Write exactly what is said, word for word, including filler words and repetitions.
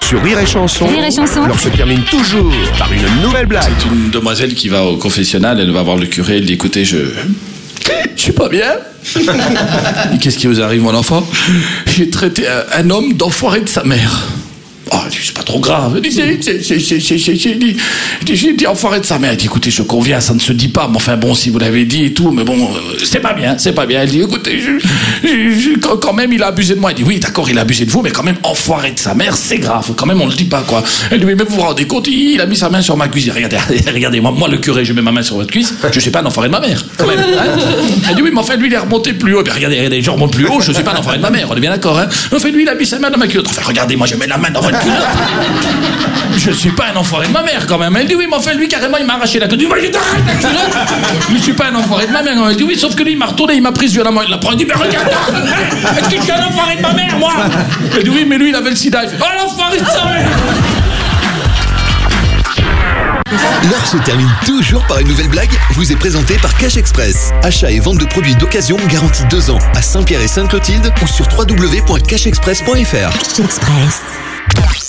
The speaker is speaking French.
Sur Rire et Chanson, Rire et Chanson. l'heure se termine toujours par une nouvelle blague. C'est une demoiselle qui va au confessionnal, elle va voir le curé, elle dit écoutez, je. Je suis pas bien. Et qu'est-ce qui vous arrive, mon enfant? J'ai traité un, un homme d'enfoiré de sa mère. Oh, c'est pas trop grave. Elle dit, c'est, c'est, c'est, c'est, c'est, c'est, j'ai dit, j'ai dit enfoiré de sa mère. Elle dit, écoutez, je conviens, ça ne se dit pas. Mais enfin, bon, si vous l'avez dit et tout, mais bon, euh, c'est pas bien, c'est pas bien. Elle dit, écoutez, je, je, je, quand même, il a abusé de moi. Elle dit, oui, d'accord, il a abusé de vous, mais quand même, enfoiré de sa mère, c'est grave. Quand même, on le dit pas, quoi. Elle dit, mais vous vous rendez compte, il, il a mis sa main sur ma cuisse. Regardez, regardez, moi, moi, le curé, je mets ma main sur votre cuisse. Je suis pas un enfoiré de ma mère, quand même. Hein. Elle dit, oui, mais enfin, lui, il est remonté plus haut. Ben, regardez, regardez, je remonte plus haut, je suis pas un enfoiré de ma mère. On est bien d'accord, hein. Enfin, lui, il a mis sa main dans ma culotte. Enfin, regardez, moi, je mets la main dans votre culotte. Je suis pas un enfoiré de ma mère quand même. Elle dit oui, mais enfin lui carrément il m'a arraché la culotte. Je t'arrête la culotte. Je suis pas un enfoiré de ma mère. Elle dit oui, sauf que lui il m'a retourné, il m'a pris violemment. Il l'a pris, il dit mais regarde, est-ce que je suis un enfoiré de ma mère moi? Elle dit oui, mais lui il avait le sida. Il fait oh l'enfoiré de sa mère. L'heure se termine toujours par une nouvelle blague, vous est présentée par Cash Express. Achat et vente de produits d'occasion garantis deux ans à Saint-Pierre et Sainte-Clotilde ou sur w w w point cash express point f r. Cash Express.